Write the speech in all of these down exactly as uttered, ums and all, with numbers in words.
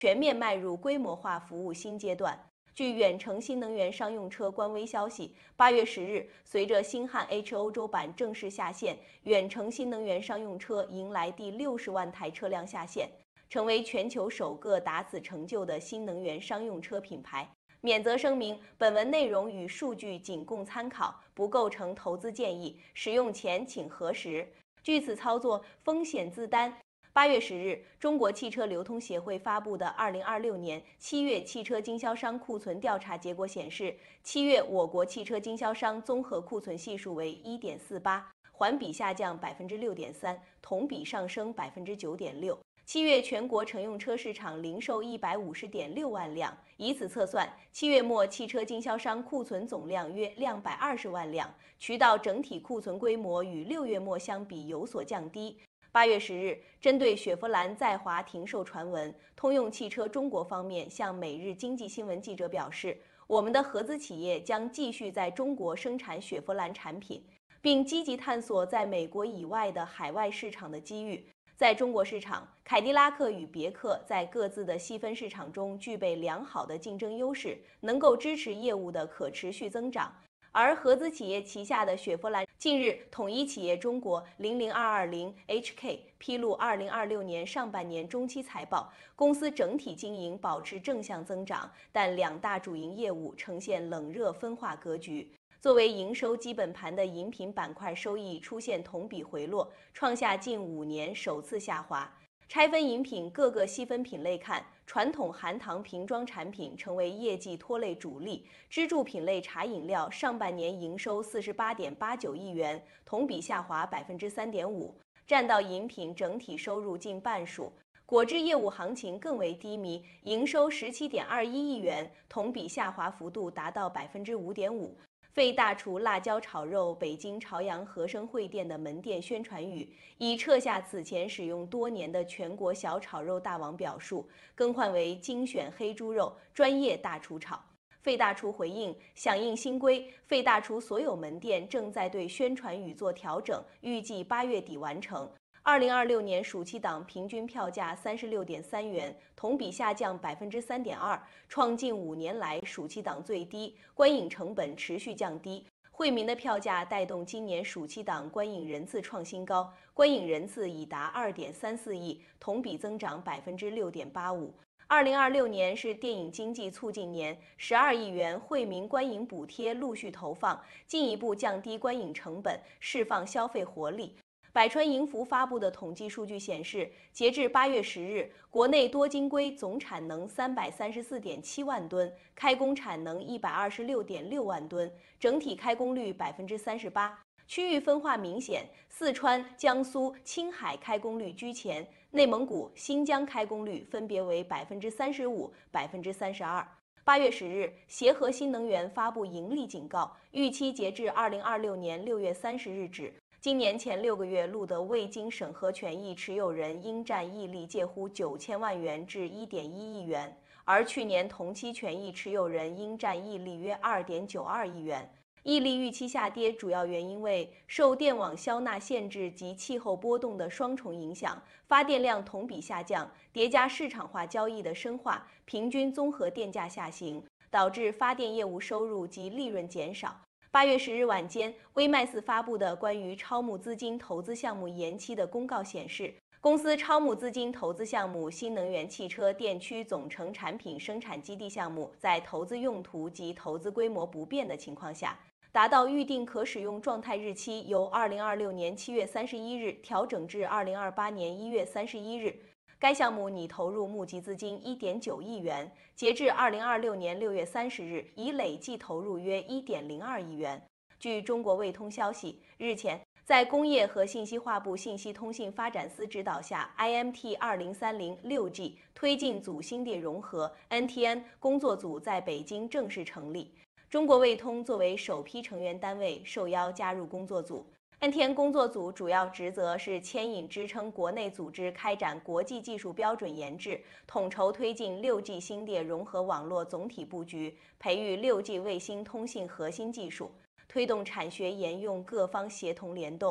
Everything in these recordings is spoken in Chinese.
全面迈入规模化服务新阶段。据远程新能源商用车官微消息，八月十日，随着星汉 H 欧洲版正式下线，远程新能源商用车迎来第六十万台车辆下线，成为全球首个达此成就的新能源商用车品牌。免责声明：本文内容与数据仅供参考，不构成投资建议，使用前请核实。据此操作风险自担。八月十日，中国汽车流通协会发布的二零二六年七月汽车经销商库存调查结果显示，七月我国汽车经销商综合库存系数为 一点四八，环比下降 百分之六点三，同比上升 百分之九点六。七月全国乘用车市场零售一百五十点六万辆，以此测算，七月末汽车经销商库存总量约两百二十万辆，渠道整体库存规模与六月末相比有所降低。八月十日，针对雪佛兰在华停售传闻，通用汽车中国方面向每日经济新闻记者表示，我们的合资企业将继续在中国生产雪佛兰产品，并积极探索在美国以外的海外市场的机遇。在中国市场，凯迪拉克与别克在各自的细分市场中具备良好的竞争优势，能够支持业务的可持续增长。而合资企业旗下的雪佛兰，近日统一企业中国 零零二二零 H K 披露二零二六年上半年中期财报，公司整体经营保持正向增长，但两大主营业务呈现冷热分化格局。作为营收基本盘的饮品板块收益出现同比回落，创下近五年首次下滑。拆分饮品各个细分品类看，传统含糖瓶装产品成为业绩拖累主力，支柱品类茶饮料上半年营收四十八点八九亿元，同比下滑 百分之三点五， 占到饮品整体收入近半数。果汁业务行情更为低迷，营收十七点二一亿元，同比下滑幅度达到 百分之五点五。费大厨辣椒炒肉北京朝阳和生汇店的门店宣传语，已撤下此前使用多年的全国小炒肉大王表述，更换为精选黑猪肉专业大厨炒。费大厨回应，响应新规，费大厨所有门店正在对宣传语做调整，预计八月底完成。二零二六年暑期档平均票价三十六点三元，同比下降 百分之三点二， 创近五年来暑期档最低，观影成本持续降低。惠民的票价带动今年暑期档观影人次创新高，观影人次已达 二点三四亿，同比增长 百分之六点八五。二零二六年是电影经济促进年，十二亿元惠民观影补贴陆续投放，进一步降低观影成本，释放消费活力。百川银服发布的统计数据显示，截至八月十日，国内多晶硅总产能三百三十四点七万吨，开工产能一百二十六点六万吨，整体开工率 百分之三十八。区域分化明显，四川、江苏、青海开工率居前，内蒙古、新疆开工率分别为 百分之三十五、百分之三十二。八月十日，协和新能源发布盈利警告，预期截至二零二六年六月三十日止，今年前六个月录得未经审核权益持有人应占溢利介乎九千万元至 一点一亿元，而去年同期权益持有人应占溢利约 二点九二亿元。溢利预期下跌主要原因为受电网消纳限制及气候波动的双重影响，发电量同比下降，叠加市场化交易的深化，平均综合电价下行，导致发电业务收入及利润减少。八月十日晚间，微麦斯发布的关于超募资金投资项目延期的公告显示，公司超募资金投资项目新能源汽车电驱总成产品生产基地项目，在投资用途及投资规模不变的情况下，达到预定可使用状态日期由二零二六年七月三十一日调整至二零二八年一月三十一日。该项目拟投入募集资金 一点九亿元，截至二零二六年六月三十日，已累计投入约 一点零二亿元。据中国卫通消息，日前，在工业和信息化部信息通信发展司指导下 ，I M T 二零三零 六 G 推进组芯地融合 N T N 工作组在北京正式成立。中国卫通作为首批成员单位，受邀加入工作组。N T N 工作组主要职责是牵引支撑国内组织开展国际技术标准研制，统筹推进 六 G 芯地融合网络总体布局，培育 六 G 卫星通信核心技术，推动产学研用各方协同联动，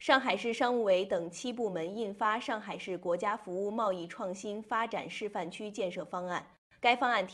上海市商务委等七部门印发《上海市国家服务贸易创新发展示范区建设方案》。该方案